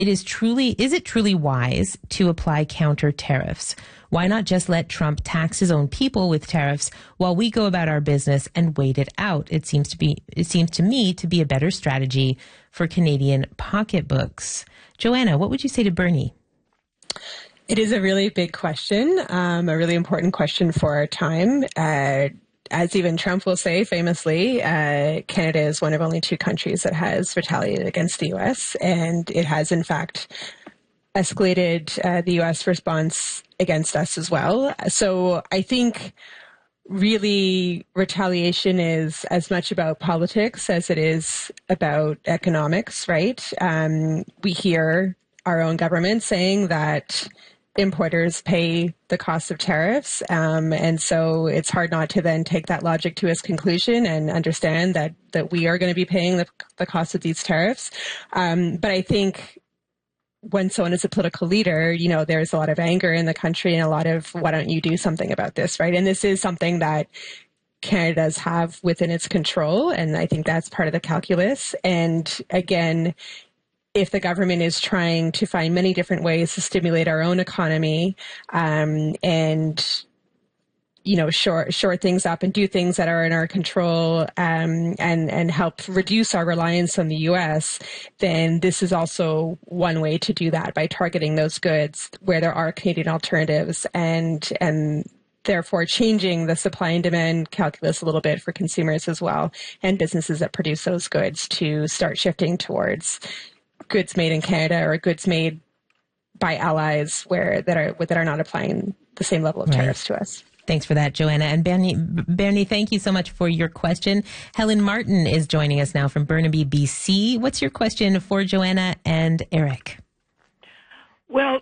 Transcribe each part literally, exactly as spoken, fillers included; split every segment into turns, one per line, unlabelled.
it is truly, is it truly wise to apply counter tariffs? Why not just let Trump tax his own people with tariffs while we go about our business and wait it out? It seems to be, it seems to me to be a better strategy for Canadian pocketbooks. Joanna, what would you say to Bernie?
It is a really big question, um, a really important question for our time. Uh, as even Trump will say famously, uh, Canada is one of only two countries that has retaliated against the U S, and it has, in fact, escalated uh, the U S response against us as well. So I think really retaliation is as much about politics as it is about economics, right? Um, we hear our own government saying that importers pay the cost of tariffs. Um, and so it's hard not to then take that logic to its conclusion and understand that, that we are going to be paying the, the cost of these tariffs. Um, but I think when someone is a political leader, you know, there's a lot of anger in the country and a lot of, why don't you do something about this, right? And this is something that Canada does have within its control. And I think that's part of the calculus. And again, if the government is trying to find many different ways to stimulate our own economy, um, and, you know, shore, shore things up and do things that are in our control, um, and, and help reduce our reliance on the U S, then this is also one way to do that, by targeting those goods where there are Canadian alternatives, and, and therefore changing the supply and demand calculus a little bit for consumers as well, and businesses that produce those goods to start shifting towards goods made in Canada or goods made by allies where that are that are not applying the same level of tariffs right. to us.
Thanks for that, Joanna. And Bernie, Bernie, thank you so much for your question. Helen Martin is joining us now from Burnaby, B C. What's your question for Joanna and Eric?
Well,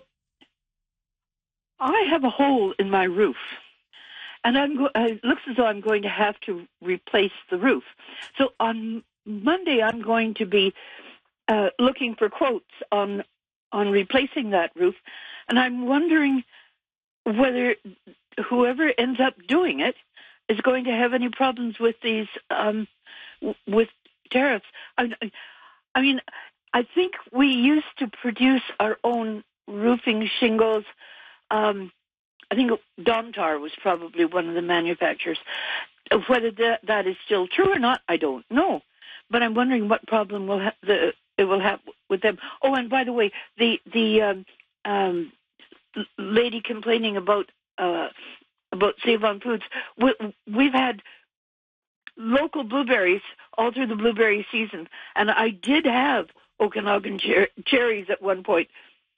I have a hole in my roof, and I'm go- it looks as though I'm going to have to replace the roof. So on Monday, I'm going to be Uh, looking for quotes on on replacing that roof, and I'm wondering whether whoever ends up doing it is going to have any problems with these um, w- with tariffs. I, I mean, I think we used to produce our own roofing shingles. Um, I think Domtar was probably one of the manufacturers. Whether that, that is still true or not, I don't know. But I'm wondering what problem will ha- the it will have with them. Oh, and by the way, the the um, um, lady complaining about uh, about Save on Foods, we, we've had local blueberries all through the blueberry season, and I did have Okanagan cher- cherries at one point.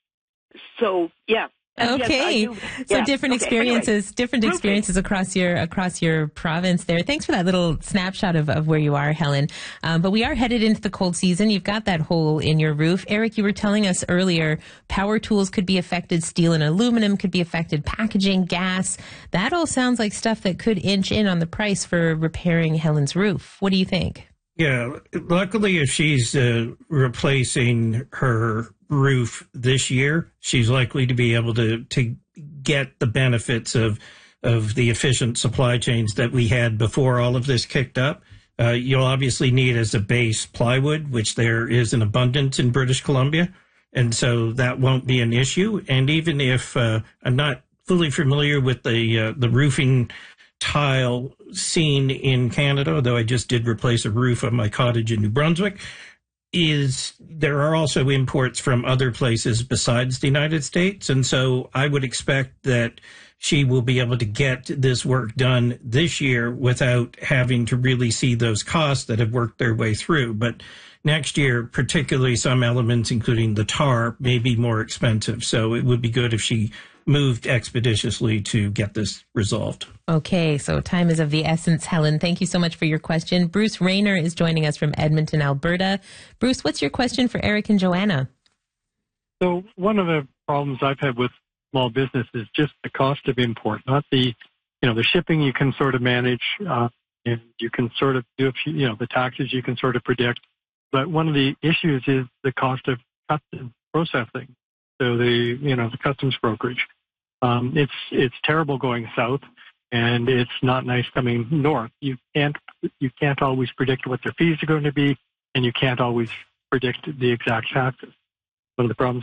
So yeah. And
okay,
yes,
so
yeah.
different
okay.
experiences,
anyway,
different
roofing.
experiences across your across your province there. Thanks for that little snapshot of, of where you are, Helen. Um, but we are headed into the cold season. You've got that hole in your roof. Eric, you were telling us earlier, power tools could be affected, steel and aluminum could be affected, packaging, gas. That all sounds like stuff that could inch in on the price for repairing Helen's roof. What do you think?
Yeah, luckily if she's uh, replacing her roof this year, she's likely to be able to, to get the benefits of of the efficient supply chains that we had before all of this kicked up. Uh, you'll obviously need as a base plywood, which there is an abundance in British Columbia, and so that won't be an issue. And even if uh, I'm not fully familiar with the uh, the roofing tile scene in Canada, though I just did replace a roof on my cottage in New Brunswick, is there are also imports from other places besides the United States. And so I would expect that she will be able to get this work done this year without having to really see those costs that have worked their way through. But next year, particularly some elements, including the tar, may be more expensive. So it would be good if she moved expeditiously to get this resolved.
Okay, so time is of the essence, Helen. Thank you so much for your question. Bruce Rayner is joining us from Edmonton, Alberta. Bruce, what's your question for Eric and Joanna?
So one of the problems I've had with small business is just the cost of import, not the, you know, the shipping you can sort of manage, uh, and you can sort of do a few, you know, the taxes you can sort of predict. But one of the issues is the cost of customs processing. So the, you know, the customs brokerage. Um, it's, it's terrible going south, and it's not nice coming north. You can't, you can't always predict what their fees are going to be, and you can't always predict the exact taxes. one of the problems